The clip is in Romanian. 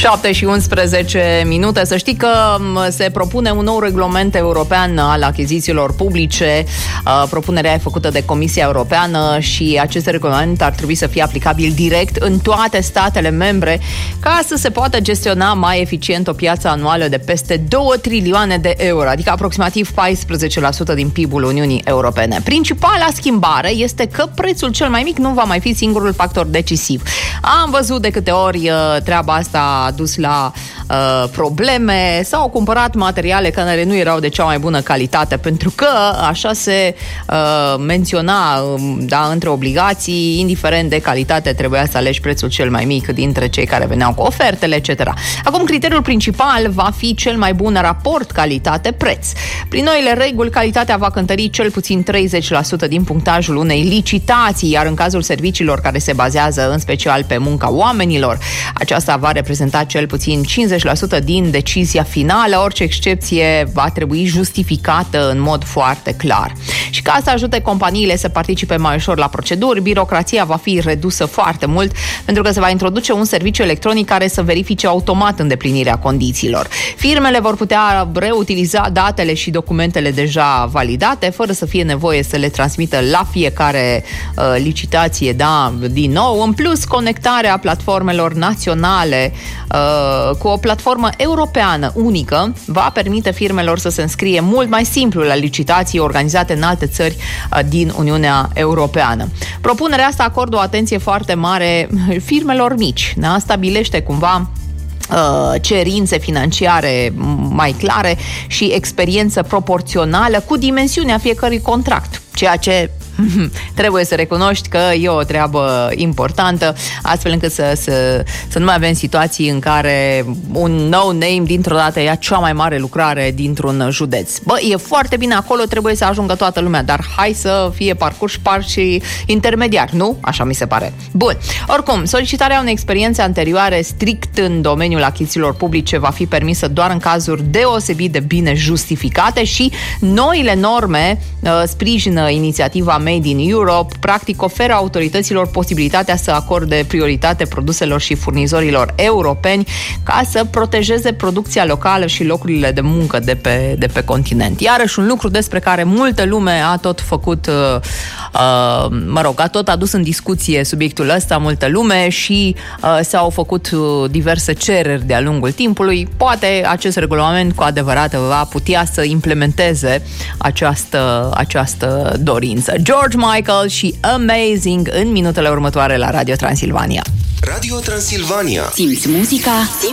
7 și 11 minute. Să știi că se propune un nou regulament european al achizițiilor publice. Propunerea e făcută de Comisia Europeană și acest regulament ar trebui să fie aplicabil direct în toate statele membre ca să se poată gestiona mai eficient o piață anuală de peste 2 trilioane de euro, adică aproximativ 14% din PIB-ul Uniunii Europene. Principala schimbare este că prețul cel mai mic nu va mai fi singurul factor decisiv. Am văzut de câte ori treaba asta a dus la probleme, s-au cumpărat materiale care nu erau de cea mai bună calitate, pentru că așa se menționa, între obligații, indiferent de calitate, trebuia să alegi prețul cel mai mic dintre cei care veneau cu ofertele, etc. Acum, criteriul principal va fi cel mai bun raport calitate-preț. Prin noile reguli, calitatea va cântări cel puțin 30% din punctajul unei licitații, iar în cazul serviciilor care se bazează în special pe munca oamenilor, aceasta va reprezenta cel puțin 50% din decizia finală. Orice excepție va trebui justificată în mod foarte clar. Și ca să ajute companiile să participe mai ușor la proceduri, birocrația va fi redusă foarte mult, pentru că se va introduce un serviciu electronic care să verifice automat îndeplinirea condițiilor. Firmele vor putea reutiliza datele și documentele deja validate, fără să fie nevoie să le transmită la fiecare licitație, din nou. În plus, conectarea platformelor naționale cu o platformă europeană unică va permite firmelor să se înscrie mult mai simplu la licitații organizate în alte țări din Uniunea Europeană. Propunerea asta acordă o atenție foarte mare firmelor mici, stabilește cumva cerințe financiare mai clare și experiență proporțională cu dimensiunea fiecărui contract, ceea ce trebuie să recunoști că e o treabă importantă, astfel încât să nu mai avem situații în care un no-name dintr-o dată ia cea mai mare lucrare dintr-un județ. E foarte bine acolo, trebuie să ajungă toată lumea, dar hai să fie parcurs și intermediar, nu? Așa mi se pare. Bun. Oricum, solicitarea unei experiențe anterioare strict în domeniul achizițiilor publice va fi permisă doar în cazuri deosebit de bine justificate și noile norme sprijină inițiativa Made in Europe, practic oferă autorităților posibilitatea să acorde prioritate produselor și furnizorilor europeni ca să protejeze producția locală și locurile de muncă de pe continent. Iarăși un lucru despre care multă lume a tot făcut, a tot adus în discuție subiectul ăsta, multă lume, și s-au făcut diverse cereri de-a lungul timpului. Poate acest regulament cu adevărat va putea să implementeze această dorință. George Michael și Amazing în minutele următoare la Radio Transilvania. Radio Transilvania. Simți muzica,